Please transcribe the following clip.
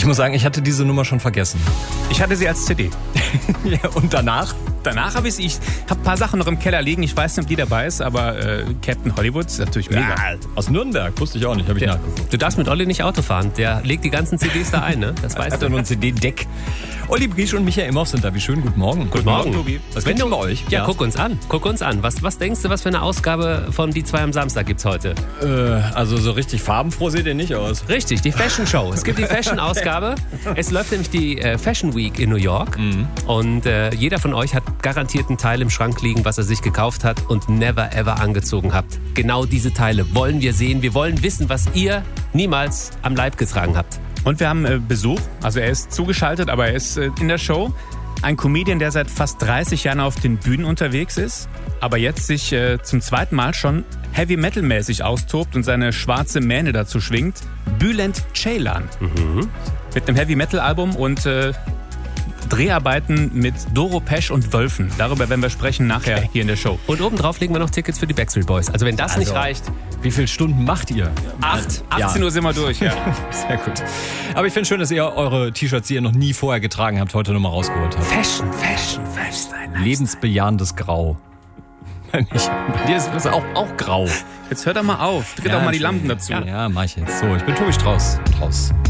Ich muss sagen, ich hatte diese Nummer schon vergessen. Ich hatte sie als CD. Ja, und danach? Danach habe ich habe ein paar Sachen noch im Keller liegen. Ich weiß nicht, ob die dabei ist, aber Captain Hollywood ist natürlich mega. Ja, aus Nürnberg, wusste ich auch nicht, habe ich nachgeguckt. Du darfst mit Olli nicht Auto fahren. Der legt die ganzen CDs da ein, ne? Das weißt Hat du. er nur ein CD-Deck. Olli Briesch und Michael Imhoff sind da. Wie schön, guten Morgen. Guten Morgen, Tobi. Was gibt's denn bei euch? Ja, guck uns an. Was denkst du, was für eine Ausgabe von Die 2 am Samstag gibt's heute? Also so richtig farbenfroh seht ihr nicht aus. Richtig, die Fashion Show. Es gibt die Fashion-Ausgabe. Es läuft nämlich die Fashion Week in New York. Und jeder von euch hat garantiert einen Teil im Schrank liegen, was er sich gekauft hat und never ever angezogen habt. Genau diese Teile wollen wir sehen. Wir wollen wissen, was ihr niemals am Leib getragen habt. Und wir haben Besuch. Also er ist zugeschaltet, aber er ist in der Show. Ein Comedian, der seit fast 30 Jahren auf den Bühnen unterwegs ist, aber jetzt sich zum zweiten Mal schon Heavy-Metal-mäßig austobt und seine schwarze Mähne dazu schwingt. Bülent Ceylan. Mit einem Heavy-Metal-Album und Dreharbeiten mit Doro Pesch und Wölfen. Darüber werden wir sprechen nachher hier in der Show. Und obendrauf legen wir noch Tickets für die Backstreet Boys. Also wenn das nicht reicht, Wie viele Stunden macht ihr? 18 Uhr sind wir durch, ja. Sehr gut. Aber ich finde schön, dass ihr eure T-Shirts, die ihr noch nie vorher getragen habt, heute nochmal rausgeholt habt. Fashion. Lebensbejahendes Grau. Bei dir ist es auch grau. Jetzt hör doch mal auf. Dreh doch mal die Lampen dazu. Ja, mach ich jetzt. So, ich bin Tobi Strauß.